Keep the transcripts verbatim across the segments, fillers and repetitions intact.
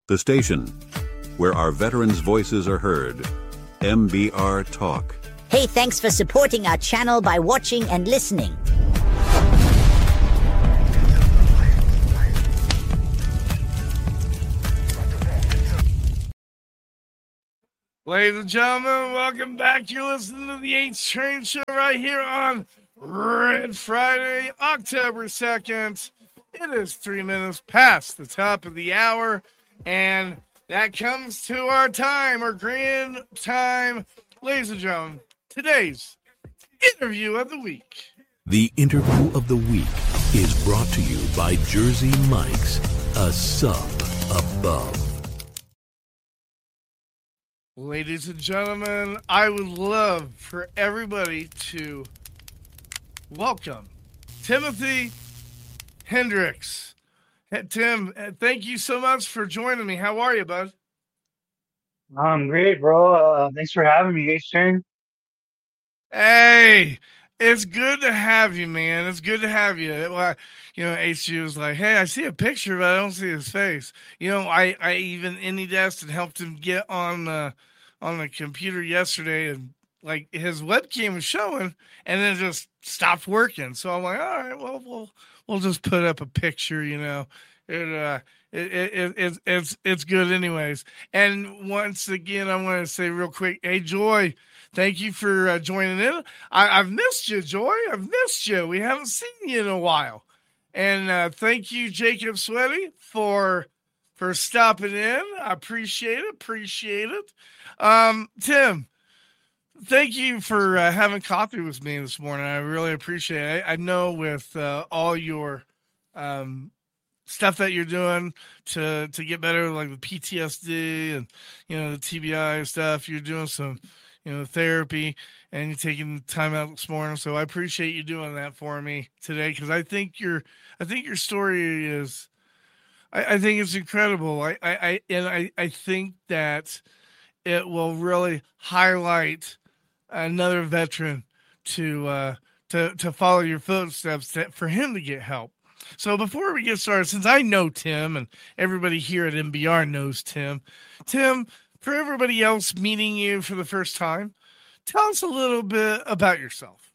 The station where our veterans' voices are heard. M B R Talk. Hey, thanks for supporting our channel by watching and listening. Ladies and gentlemen, welcome back. You're listening to the H Train Show right here on Red Friday, October second. It is three minutes past the top of the hour, and that comes to our time, our grand time. Ladies and gentlemen, today's interview of the week. The interview of the week is brought to you by Jersey Mike's, a sub above. Ladies and gentlemen, I would love for everybody to welcome Timothy Hendricks. Hey, Tim, thank you so much for joining me. How are you, bud? I'm great, bro. Uh, thanks for having me, H-Train. Hey, it's good to have you, man. It's good to have you. Well, you know, H G was like, hey, I see a picture, but I don't see his face. You know, I, I even AnyDesk and helped him get on the, on the computer yesterday, and like his webcam was showing, and then it just stopped working. So I'm like, all right, well, we'll we'll just put up a picture, you know. It uh it, it, it it's it's it's good anyways. And once again, I want to say real quick, hey Joy, thank you for uh, joining in. I, I've missed you, Joy. I've missed you. We haven't seen you in a while. And uh, thank you, Jacob Sweaty, for for stopping in. I appreciate it. Appreciate it. Um, Tim, thank you for uh, having coffee with me this morning. I really appreciate it. I, I know with uh, all your um, stuff that you're doing to to get better, like the P T S D and, you know, the T B I stuff, you're doing some, you know, therapy, and you're taking time out this morning. So I appreciate you doing that for me today, because I think your I think your story is, I, I think it's incredible. I, I, I and I, I think that it will really highlight another veteran to uh, to to follow your footsteps, to, for him to get help. So before we get started, since I know Tim and everybody here at M B R knows Tim, Tim, for everybody else meeting you for the first time, tell us a little bit about yourself.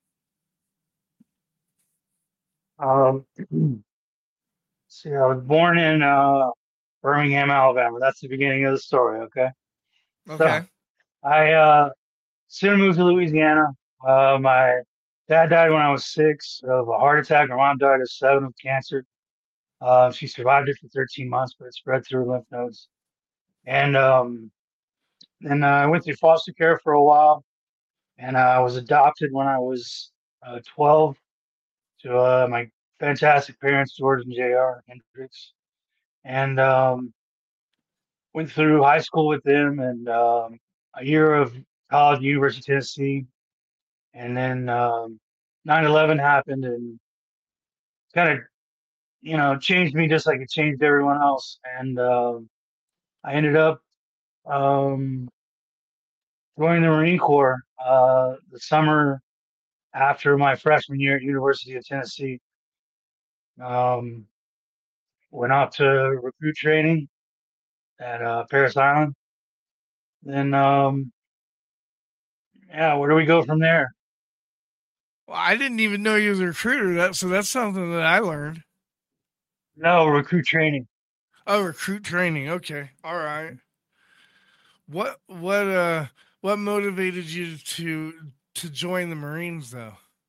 Um, see, I was born in uh, Birmingham, Alabama. That's the beginning of the story, okay? Okay. So I uh, soon moved to Louisiana. Uh, my dad died when I was six of a heart attack. My mom died at seven of cancer. Uh, she survived it for thirteen months, but it spread through her lymph nodes. And um, then uh, I went through foster care for a while, and uh, I was adopted when I was uh, twelve to uh, my fantastic parents, George and J R Hendricks. And um, went through high school with them, and um, a year of college, University of Tennessee. And then um, nine eleven happened, and kind of, you know, changed me just like it changed everyone else. And um I ended up um, joining the Marine Corps uh, the summer after my freshman year at University of Tennessee. Um, went off to recruit training at uh, Paris Island. Then, um, yeah, where do we go from there? Well, I didn't even know you was a recruiter. That so that's something that I learned. No, recruit training. Oh, recruit training. Okay. All right. What what uh what motivated you to to join the Marines though?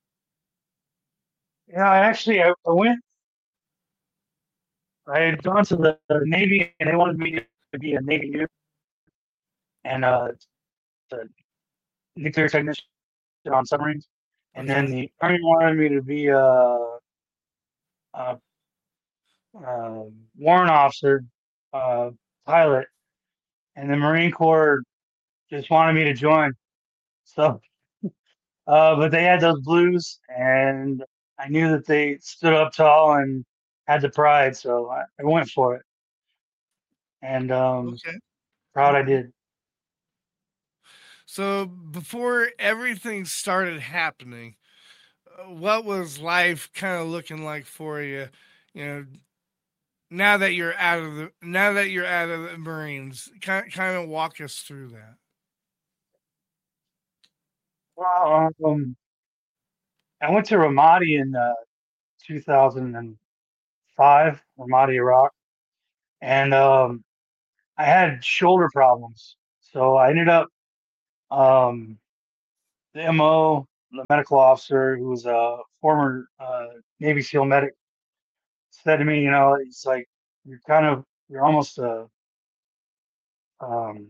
Yeah, I actually I, I went. I had gone to the, the Navy, and they wanted me to be a Navy nuke and uh, the nuclear technician on submarines. And then Okay. the Army wanted me to be a, a, a warrant officer, uh, pilot, and the Marine Corps just wanted me to join. So, uh, but they had those blues, and I knew that they stood up tall and had the pride, so I, I went for it. And um, Okay. proud I did. So before everything started happening, uh, what was life kind of looking like for you? You know, now that you're out of the now that you're out of the Marines, kind kind of walk us through that. Well, um, I went to Ramadi in uh, two thousand five, Ramadi, Iraq, and um, I had shoulder problems. So I ended up um, the M O, the medical officer, who was a former uh, Navy SEAL medic, said to me, you know, it's like you're kind of you're almost a um,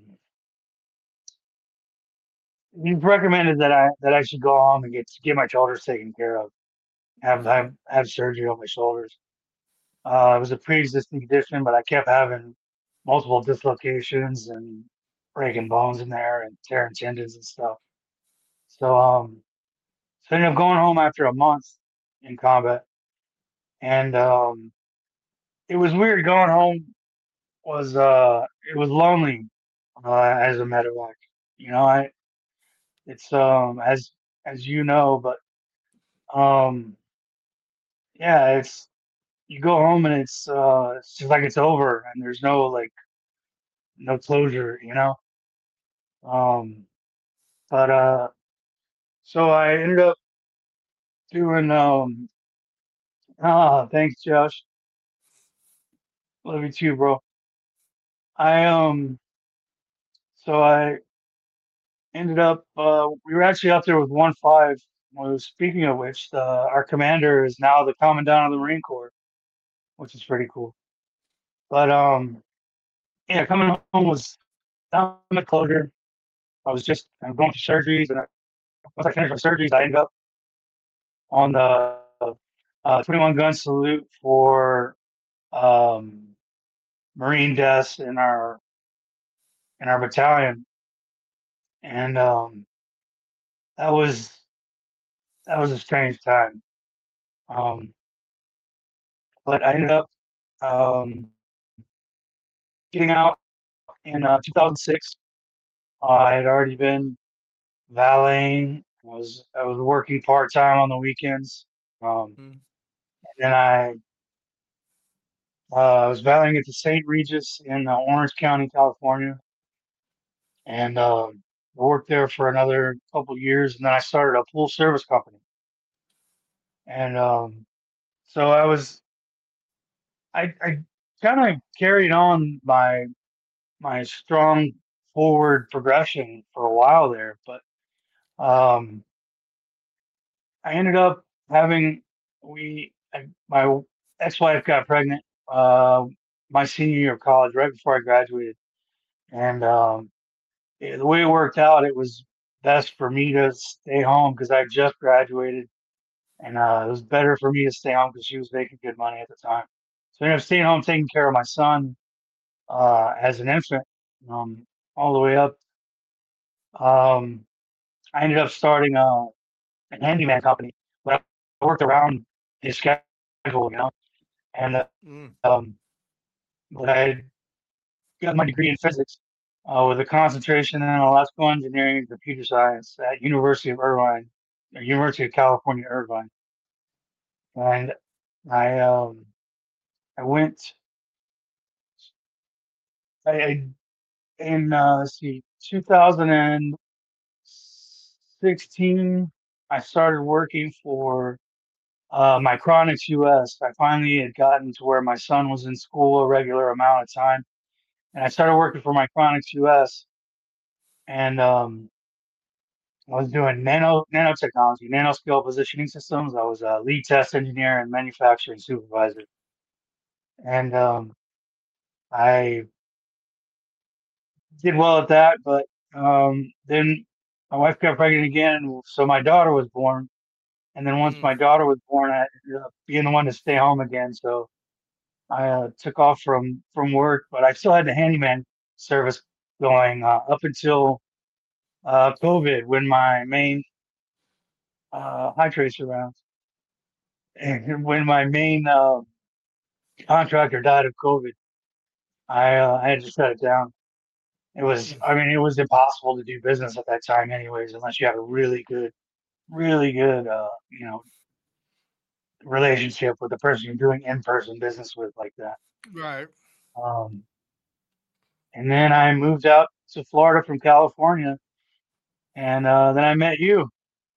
he recommended that I that I should go home and get get my shoulders taken care of, have have have surgery on my shoulders. Uh, it was a pre-existing condition, but I kept having multiple dislocations and breaking bones in there and tearing tendons and stuff. So um, so I ended up going home after a month in combat, and um, it was weird going home. Was uh, it was lonely uh, as a medevac. You know, I it's um as as you know, but um yeah, it's you go home and it's uh it's just like it's over and there's no like no closure, you know. Um, but uh, so I ended up doing um ah thanks Josh, love you too, bro. I um so I ended up uh we were actually out there with one five. Well, speaking of which, the, our commander is now the commandant of the Marine Corps, which is pretty cool. But um yeah, coming home was down the closure. I was just I'm going through surgeries, and I, once I finished my surgeries, I ended up on the uh, twenty-one gun salute for um, Marine deaths in our in our battalion, and um, that was that was a strange time. Um, but I ended up um, getting out in uh, two thousand six. Uh, I had already been valeting. I was I was working part time on the weekends. Um, Mm. and then I uh, I was valeting at the Saint Regis in uh, Orange County, California, and um, worked there for another couple years. And then I started a full service company. And um, so I was I, I kind of carried on my my strong forward progression for a while there, but um, I ended up having we I, my ex-wife got pregnant uh, my senior year of college, right before I graduated, and um, it- the way it worked out, it was best for me to stay home because I just graduated, and uh, it was better for me to stay home because she was making good money at the time. So I ended up staying home, taking care of my son uh, as an infant, um, all the way up. Um, I ended up starting a, a handyman company, but I worked around his schedule, you know. And uh, Mm. um, but I got my degree in physics uh, with a concentration in electrical engineering and computer science at University of Irvine, or University of California, Irvine. And I um, I went I, I in uh, let's see, two thousand sixteen. I started working for uh, Micronics U S. I finally had gotten to where my son was in school a regular amount of time, and I started working for Micronics U S. And um, I was doing nano nanotechnology, nanoscale positioning systems. I was a lead test engineer and manufacturing supervisor, and um, I did well at that. But um, then my wife got pregnant again, so my daughter was born. And then once Mm. my daughter was born, I ended up being the one to stay home again. So I uh, took off from from work, but I still had the handyman service going uh, up until uh, COVID, when my main uh, high tracer rounds, and when my main uh, contractor died of COVID, I uh, I had to shut it down. It was, I mean, it was impossible to do business at that time, anyways, unless you had a really good, really good, uh, you know, relationship with the person you're doing in-person business with like that. Right. Um, and then I moved out to Florida from California, and uh, then I met you,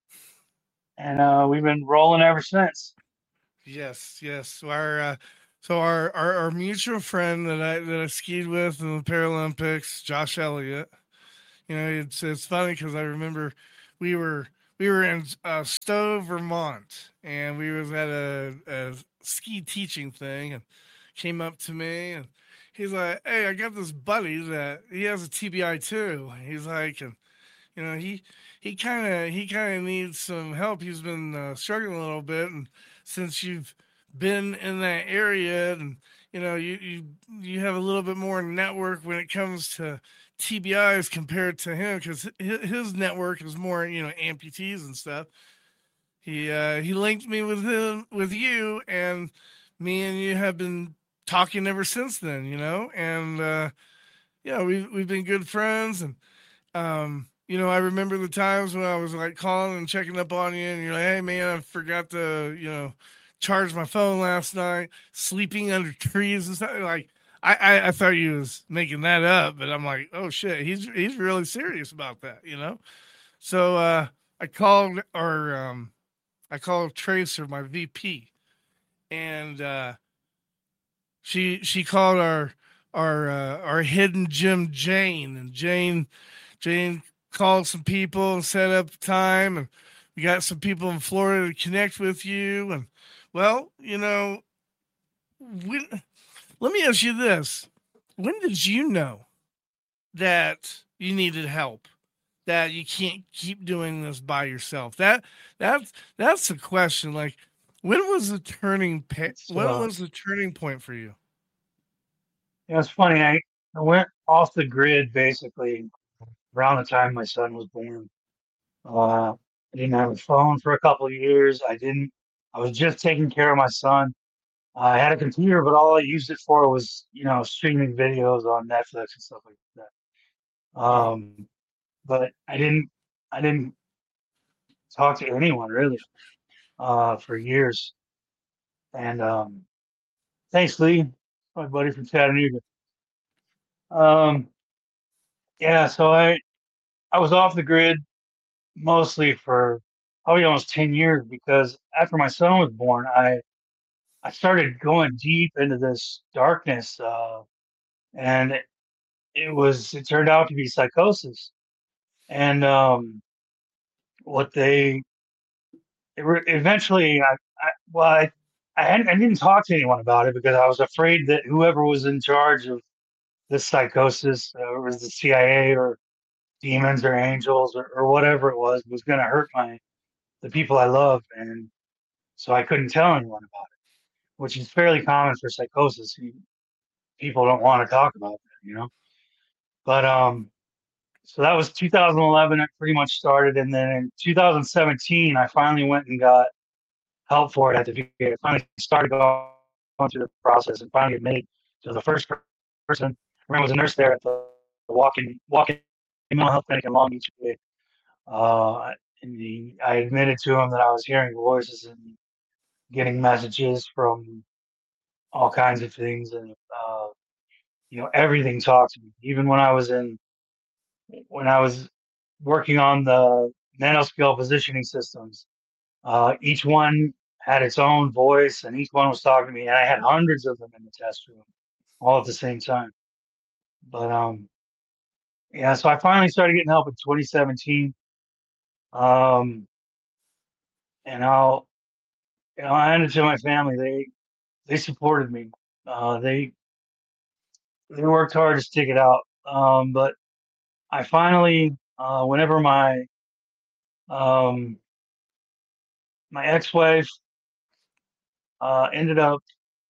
and uh, we've been rolling ever since. Yes, yes. So our uh, so our, our our mutual friend that I that I skied with in the Paralympics, Josh Elliott. You know, it's it's funny because I remember we were we were in uh, Stowe, Vermont, and we was at a, a ski teaching thing, and came up to me and he's like, "Hey, I got this buddy that he has a T B I too." He's like, and you know, he he kind of he kind of needs some help. He's been uh, struggling a little bit, and since you've been in that area, and you know, you you you have a little bit more network when it comes to T B Is compared to him, because his network is more, you know, amputees and stuff. He uh, he linked me with him with you, and me and you have been talking ever since then. You know, and uh, yeah, we've we've been good friends, and um, you know, I remember the times when I was like calling and checking up on you, and you're like, "Hey, man, I forgot to, you know, charge my phone last night, sleeping under trees and stuff." Like, I, I, I thought you was making that up, but I'm like, "Oh shit, he's he's really serious about that," you know. So uh, I called, or um, I called Tracer, my V P, and uh, she she called our our uh, our hidden gem Jane, and Jane Jane called some people and set up time, and we got some people in Florida to connect with you. And well, you know, when, let me ask you this: when did you know that you needed help? That you can't keep doing this by yourself? That that's that's the question. Like, when was the turning pa- when So, was the turning point for you? you know, it's funny. I, I went off the grid basically around the time my son was born. Uh, I didn't have a phone for a couple of years. I didn't. I was just taking care of my son. I had a computer, but all I used it for was, you know, streaming videos on Netflix and stuff like that. Wow. Um, but I didn't. I didn't talk to anyone really uh, for years. And um, thanks, Lee, my buddy from Chattanooga. Um, yeah, so I I was off the grid mostly for probably almost ten years because after my son was born, I I started going deep into this darkness, uh, and it, it was it turned out to be psychosis. And um, what they it re- eventually, I, I well, I I, hadn't, I didn't talk to anyone about it because I was afraid that whoever was in charge of this psychosis, uh, or was the C I A or demons or angels or, or whatever it was, was going to hurt my the people I love, and so I couldn't tell anyone about it, which is fairly common for psychosis. You- People don't want to talk about that, you know. But um, so that was two thousand eleven. It pretty much started, and then in two thousand seventeen, I finally went and got help for it at the V A. I finally started going through the process and finally admitted to the first person. I was a nurse there at the walk-in walk-in mental health clinic in Long Beach. Uh, and the, I admitted to him that I was hearing voices and getting messages from all kinds of things, and uh, you know, everything talked to me. Even when I was in when I was working on the nanoscale positioning systems, uh, each one had its own voice, and each one was talking to me. And I had hundreds of them in the test room, all at the same time. But um, yeah, so I finally started getting help in twenty seventeen. Um, and I'll, you know, I ended to my family. They they supported me. Uh, they they worked hard to stick it out. Um, but I finally, uh, whenever my um, my ex-wife uh, ended up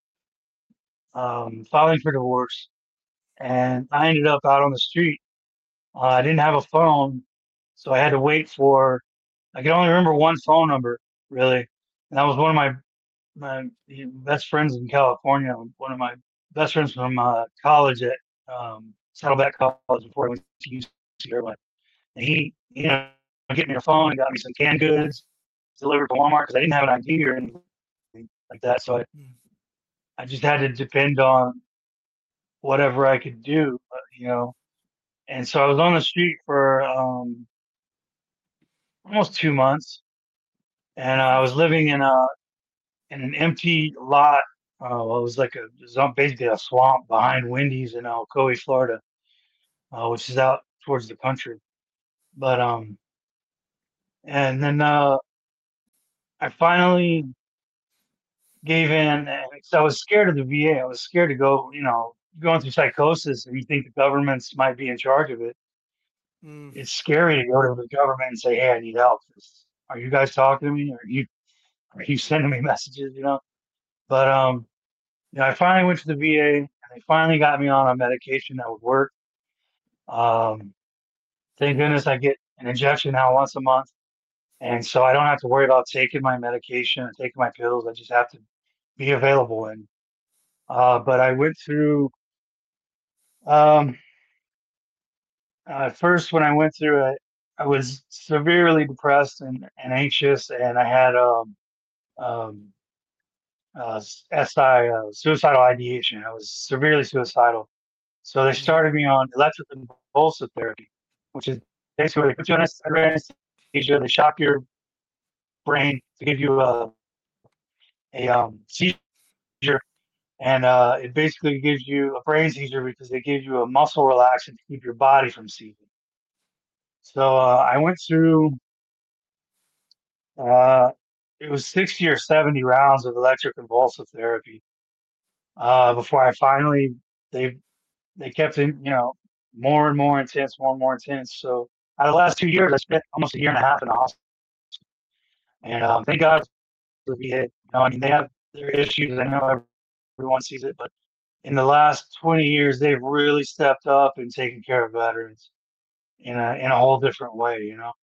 um, filing for divorce, and I ended up out on the street. Uh, I didn't have a phone, so I had to wait for. I could only remember one phone number really, and that was one of my my best friends in California. One of my best friends from uh, college at um, Saddleback College before I went to U C Irvine. And he, you know, get me a phone and got me some canned goods delivered to Walmart because I didn't have an I D or anything. like that. So I, I just had to depend on whatever I could do, uh, you know. And so I was on the street for um, almost two months, and I was living in a in an empty lot. Uh, well, it was like a it was basically a swamp behind Wendy's in Alcoa, Florida, uh, which is out towards the country. But um, and then uh, I finally gave in because I was scared of the V A. I was scared to go, you know, going through psychosis, and you think the governments might be in charge of it. Mm. It's scary to go to the government and say, "Hey, I need help. Are you guys talking to me? Are you are you sending me messages?" You know. But um, you know, I finally went to the V A, and they finally got me on a medication that would work. Um, thank goodness I get an injection now once a month, and so I don't have to worry about taking my medication or taking my pills. I just have to be available. And uh, but I went through um, uh, first when I went through it, I was severely depressed and, and anxious, and I had um, um, uh, S I, uh, suicidal ideation. I was severely suicidal. So they started me on electroconvulsive therapy, which is basically where they put you on anesthesia, they shock your brain to give you a, a um, seizure, and uh, it basically gives you a brain seizure because they give you a muscle relaxant to keep your body from seizing. So uh, I went through, uh, it was sixty or seventy rounds of electroconvulsive therapy uh, before I finally, they they kept it, you know, more and more intense, more and more intense. So out of the last two years, I spent almost a year and a half in the hospital. And um, thank God for the V A. You know, I mean, they have their issues. I know everyone sees it, but in the last twenty years, they've really stepped up and taken care of veterans in a in a whole different way. You know,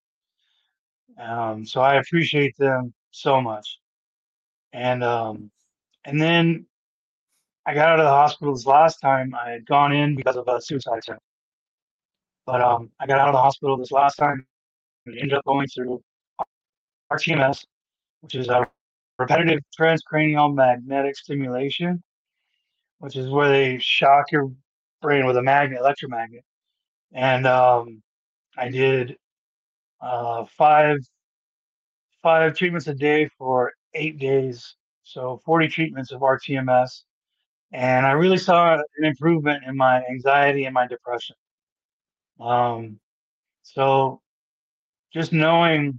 um, so I appreciate them so much. And um, and then I got out of the hospital this last time. I had gone in because of a suicide attempt. But um, I got out of the hospital this last time and ended up going through R T M S, which is a repetitive transcranial magnetic stimulation, which is where they shock your brain with a magnet, electromagnet. And um, I did uh, five five treatments a day for eight days, so forty treatments of R T M S, and I really saw an improvement in my anxiety and my depression. Um, so just knowing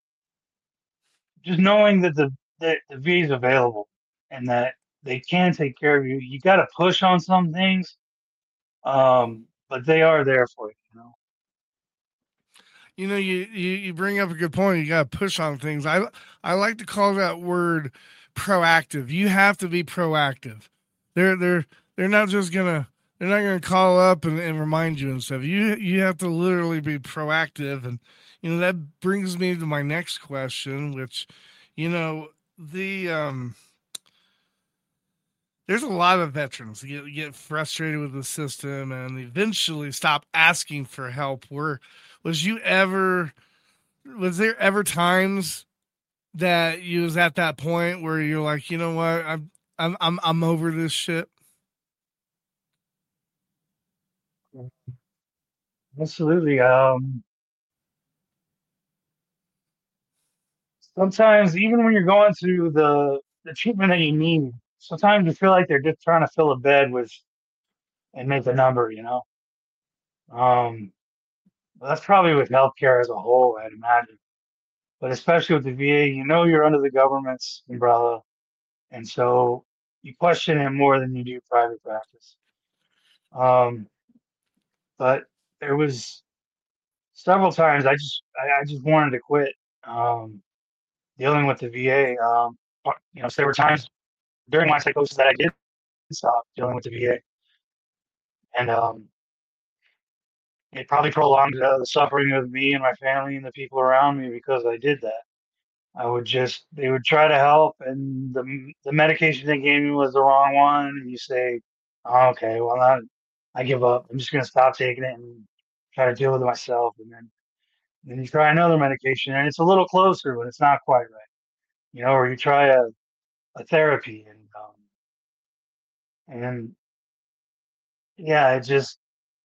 just knowing that the that the V A is available and that they can take care of you. You got to push on some things, um, but they are there for you. You know. You know, you, you you bring up a good point. You got to push on things. I I like to call that word proactive. You have to be proactive. They're they're they're not just gonna they're not gonna call up and, and remind you and stuff. You you have to literally be proactive. And you know that brings me to my next question, which, you know, the um there's a lot of veterans that get, get frustrated with the system and eventually stop asking for help. Were was you ever was there ever times that you was at that point where you're like, you know what, I'm I'm I'm I'm over this shit? Absolutely. Um, sometimes even when you're going through the the treatment that you need, sometimes you feel like they're just trying to fill a bed with and make a number. You know. Um, that's probably with healthcare as a whole, I'd imagine. But especially with the V A, you know you're under the government's umbrella, and so you question it more than you do private practice. Um, but there was several times I just I, I just wanted to quit um, dealing with the V A. Um, but, you know, so there were times during my psychosis that I did stop dealing with the V A, and um, it probably prolonged uh, the suffering of me and my family and the people around me because I did that. I would just they would try to help, and the the medication they gave me was the wrong one, and you say, oh, okay, well, I, I give up. I'm just gonna stop taking it and try to deal with it myself, and then then you try another medication, and it's a little closer, but it's not quite right, you know. Or you try a a therapy, and um, and yeah, it just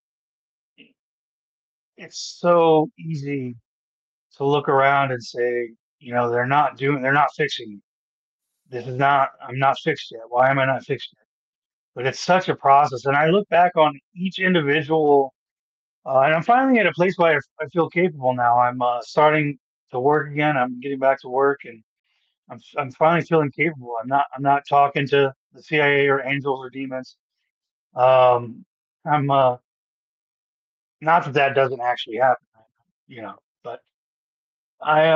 it's so easy to look around and say, you know, they're not doing, they're not fixing it. This is not, I'm not fixed yet. Why am I not fixed yet? But it's such a process. And I look back on each individual, uh, and I'm finally at a place where I, I feel capable now. I'm uh, starting to work again. I'm getting back to work, and I'm I'm finally feeling capable. I'm not I'm not talking to the C I A or angels or demons. Um, I'm uh, not that that doesn't actually happen, you know, but I